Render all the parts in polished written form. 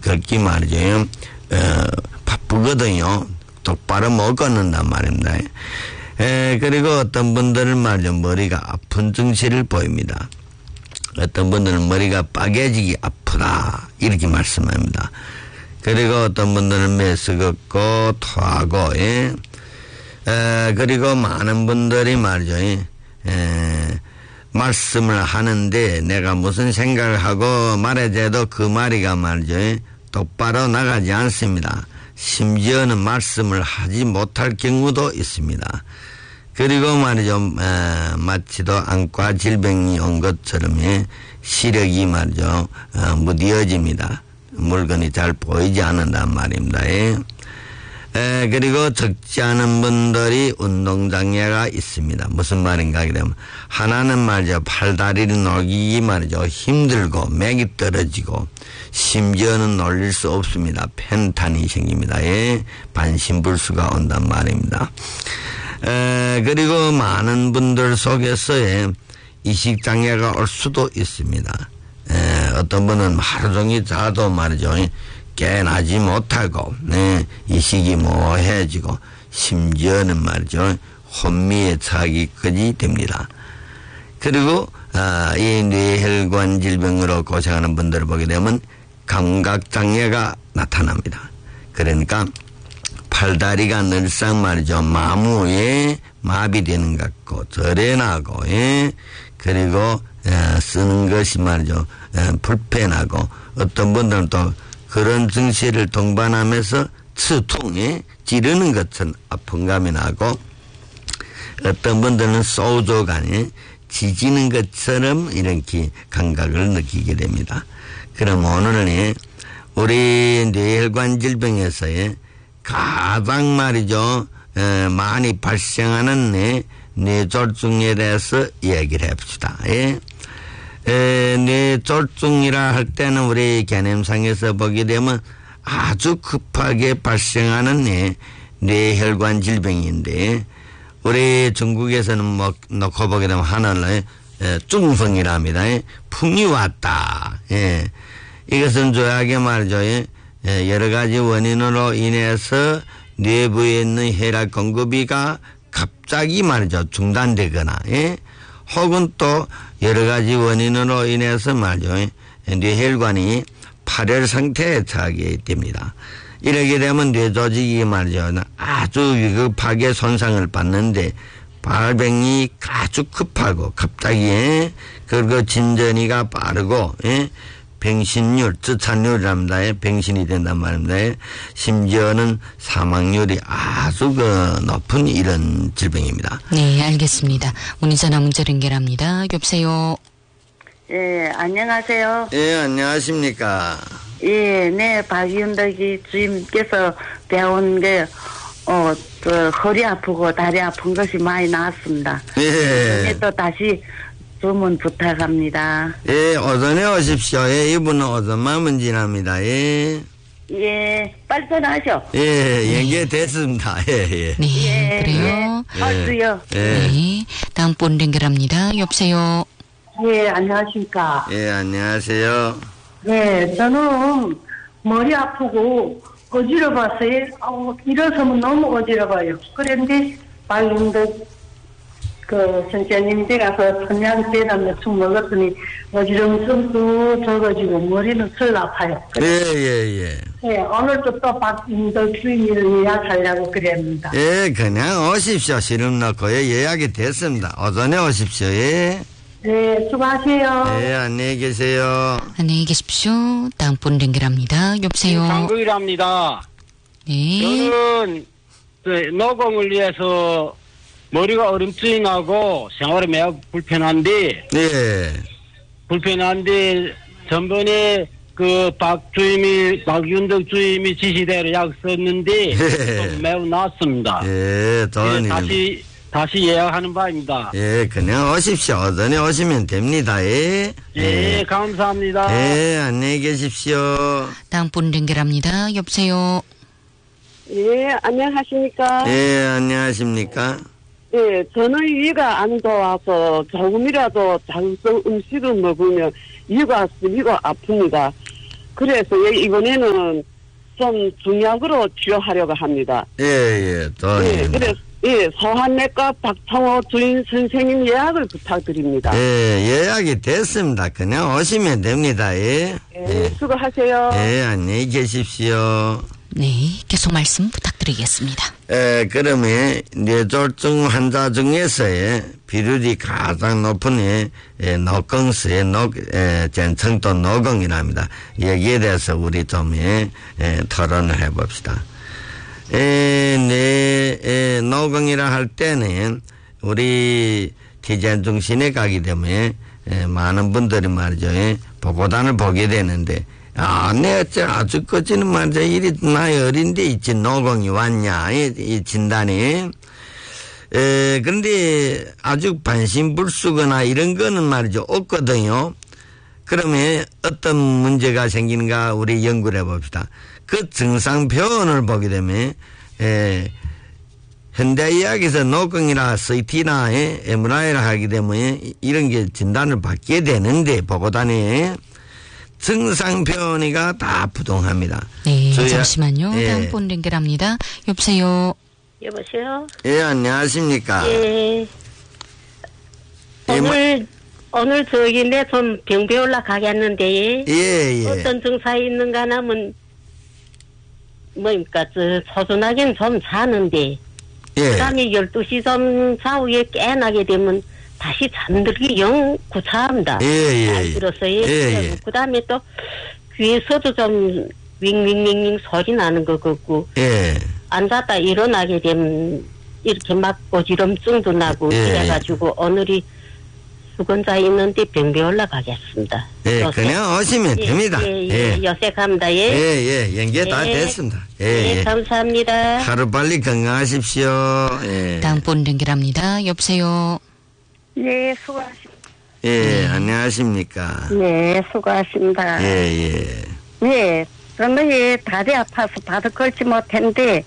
걷기 말이죠. 바쁘거든요. 똑바로 못 걷는단 말입니다. 그리고 어떤 분들은 말이죠. 머리가 아픈 증세를 보입니다. 어떤 분들은 머리가 빠개지기 아프다. 이렇게 말씀합니다. 그리고 어떤 분들은 메스껍고 토하고, 그리고 많은 분들이 말이죠. 말씀을 하는데 내가 무슨 생각을 하고 말해줘도 그 말이가 말이죠. 똑바로 나가지 않습니다. 심지어는 말씀을 하지 못할 경우도 있습니다. 그리고 말이죠. 마치도 안과 질병이 온 것처럼 시력이 말이죠. 무디어집니다. 물건이 잘 보이지 않는단 말입니다. 그리고 적지 않은 분들이 운동장애가 있습니다. 무슨 말인가 하게 되면 하나는 말이죠. 팔다리를 놀기 말이죠. 힘들고 맥이 떨어지고 심지어는 놀릴 수 없습니다. 펜탄이 생깁니다. 반신불수가 온단 말입니다. 그리고 많은 분들 속에서 이식장애가 올 수도 있습니다. 어떤 분은 하루 종일 자도 말이죠. 깨나지 못하고, 이식이 모호해지고, 심지어는 말이죠. 혼미에 처하기까지 됩니다. 그리고, 이 뇌혈관 질병으로 고생하는 분들을 보게 되면 감각장애가 나타납니다. 그러니까, 팔다리가 늘상 말이죠. 마무에 마비되는 것 같고, 절연하고, 그리고, 쓰는 것이 말이죠. 불편하고, 어떤 분들은 또 그런 증세를 동반하면서 치통에 찌르는 것은 아픔감이 나고 어떤 분들은 소조간에 지지는 것처럼 이렇게 감각을 느끼게 됩니다. 그럼 오늘은 우리 뇌혈관 질병에서의 가장 말이죠. 많이 발생하는 뇌졸중에 대해서 이야기를 해봅시다. 뇌졸중이라 할 때는 우리 개념상에서 보게 되면 아주 급하게 발생하는 뇌혈관 질병인데 우리 중국에서는 뭐 놓고 보게 되면 하나를 중풍이라 합니다. 풍이 왔다. 이것은 조약에 말이죠. 여러 가지 원인으로 인해서 뇌부에 있는 혈액 공급이가 갑자기 말이죠. 중단되거나 혹은 또 여러 가지 원인으로 인해서 말이죠. 뇌혈관이 파열 상태에 처하게 됩니다. 이렇게 되면 뇌조직이 말이죠. 아주 위급하게 손상을 받는데 발병이 아주 급하고 갑자기 그리고 진전이가 빠르고 병신율, 쯔찬율이랍니다. 병신이 된단 말입니다. 심지어는 사망률이 아주 높은 이런 질병입니다. 네, 알겠습니다. 오늘 전화 문자 연결합니다. 여보세요. 예, 안녕하세요. 예, 안녕하십니까. 예, 네, 박윤덕이 주임께서 배운 게, 허리 아프고 다리 아픈 것이 많이 나왔습니다. 예. 또 다시 주문 부탁합니다. 예, 어전에 오십시오. 이분은 어전만 문진합니다. 예, 빨리 전화하셔. 예, 연결됐습니다. 예. 네, 그래요. 할수요. 네, 다음 분 연결합니다. 여보세요. 예, 안녕하십니까. 예, 안녕하세요. 네, 저는 머리 아프고 어지러워서요. 일어서면 너무 어지러워요. 그런데 박윤덕 선생님 댁 가서 선양 대담 몇축 먹었더니 어지러움 쑥쑥 적어지고 머리는 덜 아파요. 예. 네, 오늘도 또 박윤덕 주인을 예약하려고 그랬습니다. 예, 그냥 오십시오. 시름 넣고 예약이 됐습니다. 오전에 오십시오. 예. 네, 수고하세요. 예, 안녕히 계세요. 안녕히 계십시오. 다음 분 연결합니다. 여보세요. 장국이랍니다. 네. 저는 노공을 위해서 머리가 얼음증이 나고 생활이 매우 불편한데 전번에 박윤덕 주임이 지시대로 약 썼는데 매우 나았습니다. 예, 다시 예약하는 바입니다. 예, 그냥 오십시오. 오전에 오시면 됩니다. 예, 감사합니다. 예, 안녕히 계십시오. 다음 분 연결합니다. 여보세요. 예, 안녕하십니까? 예, 안녕하십니까? 예, 저는 위가 안 좋아서 조금이라도 자극성 음식을 먹으면 위가 아픕니다. 그래서 이번에는 좀 중약으로 치료하려고 합니다. 예. 또. 예, 그래서 소환내과 박창호 주임 선생님 예약을 부탁드립니다. 예, 예약이 됐습니다. 그냥 오시면 됩니다. 예. 수고하세요. 예, 안녕히 계십시오. 네, 계속 말씀 부탁드리겠습니다. 그러면 뇌졸중 환자 중에서의 비율이 가장 높은 노경수의 전称또 노경이랍니다. 여기에 대해서 우리 좀 토론을 해봅시다. 노경이라 할 때는 우리 티젠 중심에 가기 때문에 많은 분들이 말이죠. 보고단을 보게 되는데 내 아주 거지는 말이죠. 이리 나이 어린데 있지 노경이 왔냐 이 진단이. 그런데 아주 반신불수거나 이런 거는 말이죠. 없거든요. 그러면 어떤 문제가 생기는가 우리 연구를 해봅시다. 그 증상 표현을 보게 되면 현대의학에서 노경이나 CT나 MRI를 하게 되면 이런 게 진단을 받게 되는데 보고단에 증상 표현이가 다 부동합니다. 네, 잠시만요. 다음 분 연결합니다. 여보세요. 여보세요. 예, 안녕하십니까. 예. 오늘 저기 내 좀 병 배우러 가겠는데. 예. 어떤 증상이 있는가 하면 뭐니까 소소하긴 좀 자는데. 예. 그다음에 12시 좀 좌우에 깨나게 되면 다시 잠들기 영 구차합니다. 잘 들었어요. 예. 그다음에 또 귀에서도 좀 윙윙윙윙 소리 나는 것 같고. 예. 앉았다 일어나게 되면 이렇게 막 어지럼증도 나고 이래가지고 오늘이 수건자 있는데 병배 올라가겠습니다. 예, 그냥 오시면 됩니다. 요새 갑니다. 연계 다 됐습니다. 감사합니다. 하루빨리 건강하십시오. 다음 분 연결합니다. 여보세요. 예, 수고하십니다. 예, 안녕하십니까. 네, 수고하십니다. 예. 저는 다리 아파서 바로 걸지 못했는데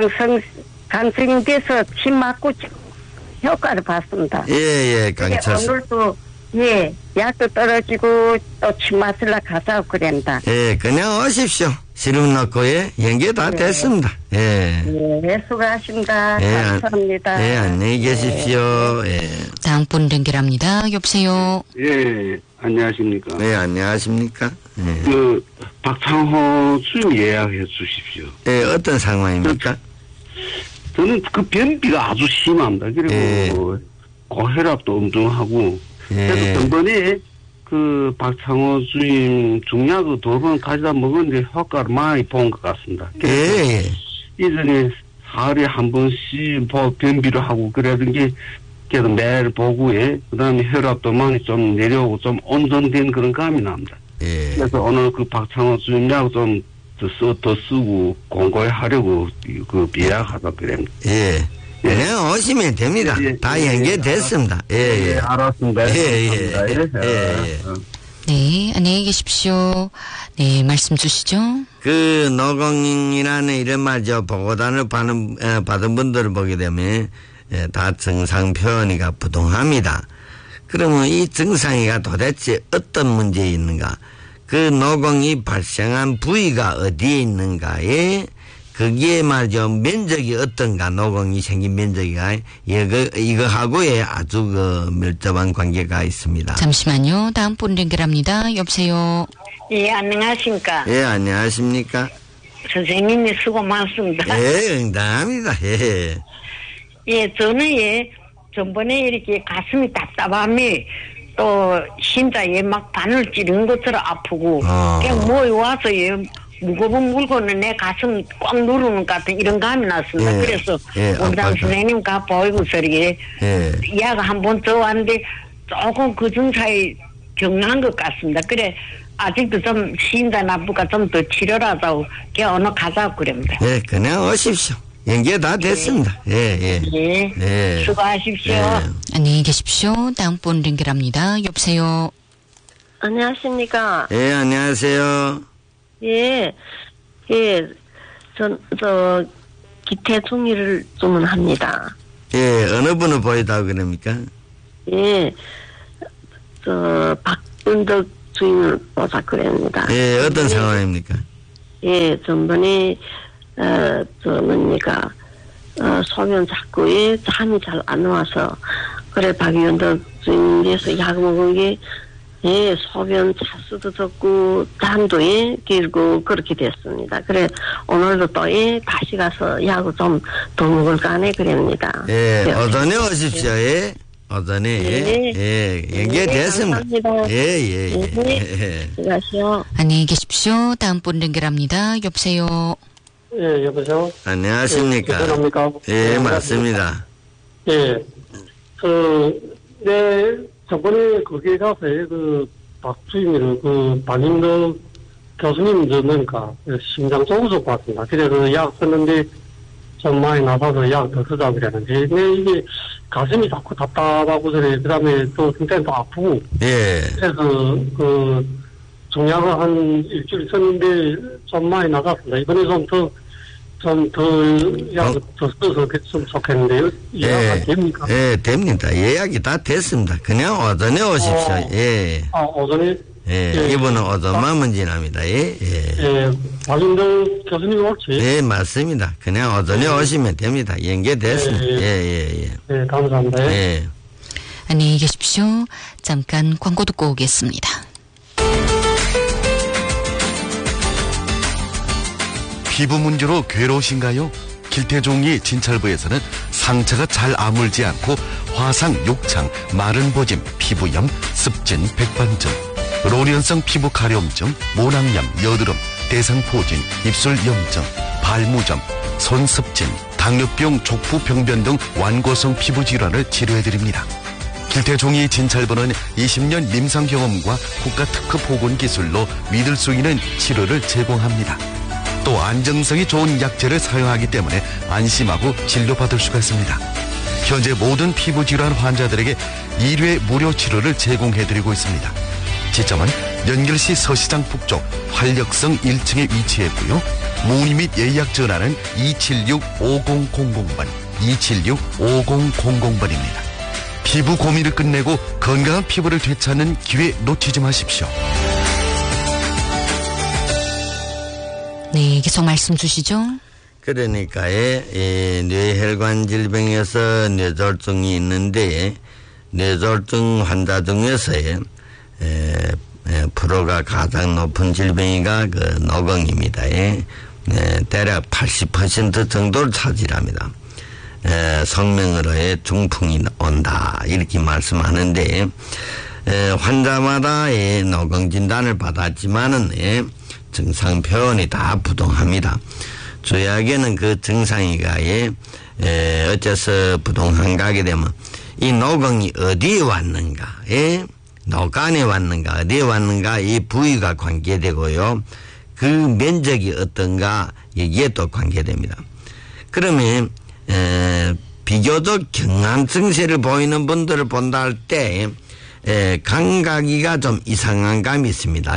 강성인께서 침 맞고 효과를 봤습니다. 강철. 오늘도 약도 떨어지고 또 침 맞으러 가자고 그랬다. 그냥 오십시오. 시름 넣고 연계 다 됐습니다. 수고하십니다. 감사합니다. 안녕히 계십시오. 다음 분 연결합니다. 여보세요. 안녕하십니까. 안녕하십니까. 박창호 주임 예약해 주십시오. 어떤 상황입니까? 저는 그 변비가 아주 심합니다. 그리고 고혈압도 엄청 하고. 그래서 전번에 그 박창호 주임 중약을 2번 가져다 먹었는데 효과를 많이 본 것 같습니다. 이전에 하루에 한 번씩 변비를 하고 그러던 게 그래도 매일 보고 그 다음에 혈압도 많이 좀 내려오고 좀 온전된 그런 감이 납니다. 그래서 오늘 그 박창호 주임약 좀 더 쓰고 공고히 하려고 그 예약하다 그랬습니다. 그냥 오시면 됩니다. 다 연계됐습니다. 알았습니다. 네, 안녕히 계십시오. 네, 말씀 주시죠. 그 노경이라는 이런 말이죠. 보고단을 받은 분들을 보게 되면 다 증상 표현이가 부동합니다. 그러면 이 증상이가 도대체 어떤 문제에 있는가? 그 노경이 발생한 부위가 어디에 있는가에 거기에 말이죠. 면적이 어떤가, 노경이 생긴 면적이가 이거하고의 아주 그 밀접한 관계가 있습니다. 잠시만요. 다음 분 연결합니다. 여보세요. 안녕하십니까. 안녕하십니까. 선생님이 수고 많습니다. 응답합니다. 저는 전번에 이렇게 가슴이 답답함이 또 심장에 막 바늘 찌르는 것처럼 아프고 그냥 모여와서 무거운 물건을 내 가슴 꽉 누르는 것 같은 이런 감이 났습니다. 그래서 원장 선생님 가 보이고서 이렇게 약 한 번 더 왔는데 조금 그 증상이 경한 것 같습니다. 그래 아직도 좀 심장 나쁘니까 좀 더 치료를 하자고 그냥 오늘 가자고 그럽니다. 그냥 오십시오. 연계 다 됐습니다. 수고하십시오. 안녕히 계십시오. 다음 분 연결합니다. 여보세요. 안녕하십니까. 안녕하세요. 저 기태 중이를 주문합니다. 어느 분을 보이다고 그럽니까? 저 박은덕 주인을 보자 그럽니다. 예, 어떤 상황입니까? 예, 전번에 뭡니까 소변 자꾸 잠이 잘 안 와서 그래 박 의원도 주인께서 약 먹은 게 소변 차수도 적고 잠도 길고 그렇게 됐습니다. 그래 오늘도 또 다시 가서 약을 좀 더 먹을까 하네 그럽니다. 예, 오전에 오십시오. 예. 오전에 연결됐습니다. 예. 수고하세요. 안녕히 계십시오. 다음 분 연결합니다. 여보세요. 예, 여보세요. 안녕하십니까. 죄송합니까? 예, 맞습니다. 예, 저번에 거기에 가서 박주임이를 담임도 교수님 뭡니까 심장 조우석 받습니다. 그래 약 썼는데 좀 많이 나가서 약 더 쓰자 그랬는데 이게 가슴이 자꾸 답답하고 그다음에 또 굉장히 또 아프고. 예. 그래서 종약을 한 일주일 썼는데 좀 많이 나갔습니다. 이번에 좀 더 약 더 써서 좀 좋겠는데요. 예약 됩니까? 예, 됩니다. 예약이 다 됐습니다. 그냥 오전에 오십시오. 예. 오전에? 예, 이분은 오전만 문진합니다. 예. 박인도 교수님 혹시? 예, 맞습니다. 그냥 오전에 오시면 됩니다. 연결됐습니다. 예. 네, 감사합니다. 예. 안녕히 계십시오. 잠깐 광고 듣고 오겠습니다. 피부 문제로 괴로우신가요? 길태종이 진찰부에서는 상처가 잘 아물지 않고 화상, 욕창, 마른 보짐, 피부염, 습진, 백반증, 로련성 피부 가려움증, 모낭염, 여드름, 대상포진, 입술 염증, 발무점, 손습진, 당뇨병, 족부병변 등 완고성 피부 질환을 치료해드립니다. 길태종이 진찰부는 20년 임상 경험과 국가 특급 보건 기술로 믿을 수 있는 치료를 제공합니다. 또 안정성이 좋은 약재를 사용하기 때문에 안심하고 진료받을 수가 있습니다. 현재 모든 피부 질환 환자들에게 1회 무료 치료를 제공해드리고 있습니다. 지점은 연결시 서시장 북쪽 활력성 1층에 위치했고요. 문의 및 예약 전화는 276-5000번, 276-5000번입니다. 피부 고민을 끝내고 건강한 피부를 되찾는 기회 놓치지 마십시오. 네, 계속 말씀 주시죠. 그러니까 뇌혈관 질병에서 뇌졸중이 있는데 뇌졸중 환자 중에서 프로가 가장 높은 질병이가 노공입니다. 대략 80% 정도를 차지합니다. 성명으로의 중풍이 온다 이렇게 말씀하는데 환자마다 노공 진단을 받았지만은 증상 표현이 다 부동합니다. 주약에는 그 증상이가 어째서 부동한 가게 되면 이 노공이 어디에 왔는가, 노간에 왔는가, 어디에 왔는가 이 부위가 관계되고요. 그 면적이 어떤가 여기에 또 관계됩니다. 그러면 비교적 경한 증세를 보이는 분들을 본다 할 때 감각이가 좀 이상한 감이 있습니다.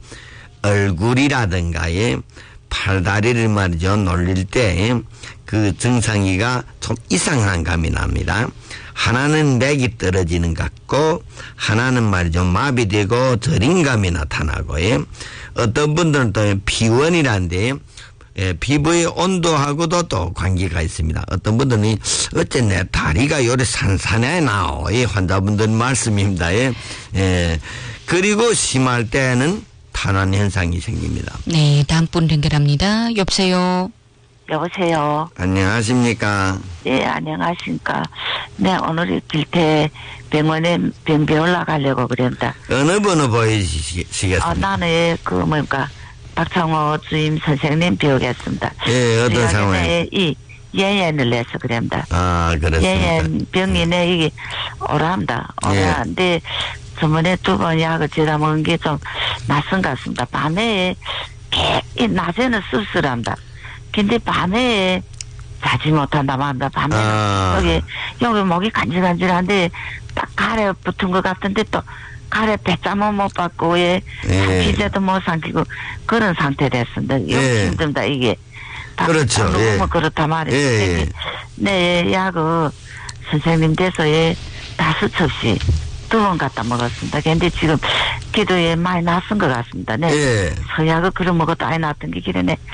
얼굴이라든가 팔다리를 말이죠 놀릴 때 그 증상이가 좀 이상한 감이 납니다. 하나는 맥이 떨어지는 것 같고 하나는 말이죠 마비되고 저린 감이 나타나고 어떤 분들은 또 피원이란데 피부의 온도하고도 또 관계가 있습니다. 어떤 분들은 어째 내 다리가 요래 산산해 나오 이 환자분들 말씀입니다. 그리고 심할 때는 탄환 현상이 생깁니다. 네, 다음 분 연결합니다. 여보세요. 여보세요. 안녕하십니까? 네, 안녕하십니까. 네, 오늘 길태 병원에 병비 올라가려고 그랬다. 어느 번호 보이시겠습니까? 나는 박창호 주임 선생님 배우겠습니다. 예, 어떤 상황에? 이 예연을 내서 그랬다. 아, 그렇습니까? 예연 병인에 이게 오랍니다. 오라는데 저번에 2번 약을 제가 먹은 게 좀 낯선 것 같습니다. 밤에 낮에는 씁쓸합니다. 근데 밤에 자지 못한다 말합니다. 밤에 여기 목이 간질간질한데 딱 가래 붙은 것 같은데 또 가래 배짬은 못 받고 기제도 못 삼키고 그런 상태 됐습니다. 힘듭니다 이게. 그렇죠. 그렇다 말이에요. 네, 약을 선생님 돼서 다섯 첩씩 두 번 갖다 먹었습니다. 근데 지금 기도에 많이 낯선 것 같습니다. 네. 예. 서약을 그런 먹어도 아예 놨던 게 길에네.